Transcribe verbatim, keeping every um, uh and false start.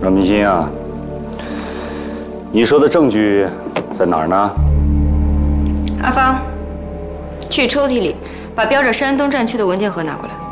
张明星啊，你说的证据在哪儿呢？ 阿芳，去抽屉里把标着山东战区的文件盒拿过来。